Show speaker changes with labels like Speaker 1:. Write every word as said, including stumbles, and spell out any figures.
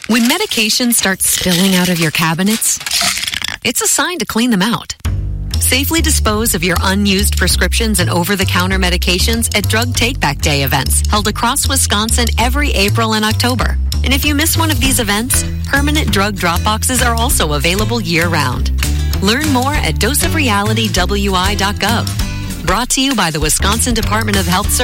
Speaker 1: When medications start spilling out of your cabinets, it's a sign to clean them out. Safely dispose of your unused prescriptions and over-the-counter medications at Drug Take-Back Day events held across Wisconsin every April and October. And if you miss one of these events, permanent drug drop boxes are also available year-round. Learn more at dose of reality w i dot gov. Brought to you by the Wisconsin Department of Health Services.